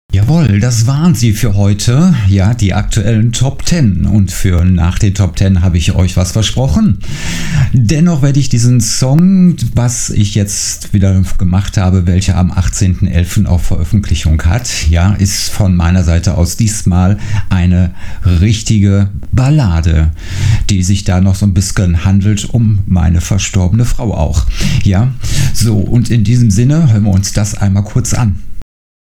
Jawohl, das waren sie für heute. Ja, die aktuellen Top 10. Und für nach den Top 10 habe ich euch was versprochen. Dennoch werde ich diesen Song, was ich jetzt wieder gemacht habe, welcher am 18.11. auch Veröffentlichung hat, ja, ist von meiner Seite aus diesmal eine richtige Ballade, die sich da noch so ein bisschen handelt um meine verstorbene Frau auch. Ja, so, und in diesem Sinne hören wir uns das einmal kurz an.